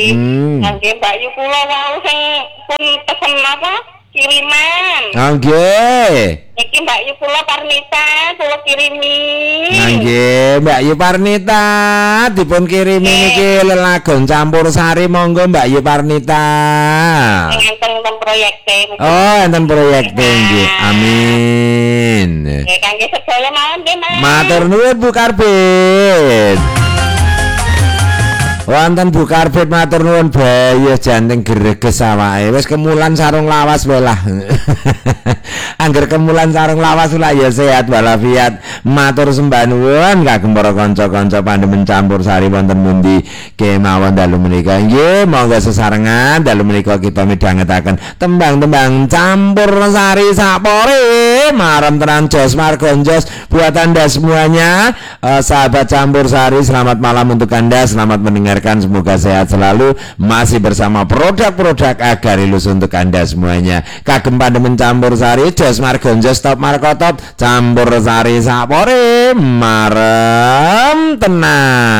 Nggih Mbak Yu kula wau sing pun pesen apa kiriman. Nggih. Iki Mbak Yu kula Parnita kula kirimi. Nggih, Mbak Yu Parnita dipun kirimi niki lelagon campur sari monggo Mbak Yu Parnita. Enten proyekte. Oh, enten proyekte nggih. Amin. Nggih kangge sedaya mawon nggih Mas. Matur nuwun Bu Karbit. Wonten Bu Karbit matur nuwun bayi janting greges awake. Wis kemulan sarung lawas wae lah. Angger kemulan sarung lawas lah ya sehat walafiat. Matur sembah nuwun kagem para kanca-kanca pandhemen campur sari wonten pundi kemawon dalu menika. Nggih, monggo sesarengan dalu menika kita midhangetaken tembang-tembang campur sari sapore marem tenan jos margonjos buat Anda semuanya. Sahabat campur sari, selamat malam untuk Anda, selamat mendengarkan, semoga sehat selalu, masih bersama produk-produk Agarilus untuk Anda semuanya. Kagem pandhemen campur sari jos margonjos top markotop campur sari sapore marem tenan.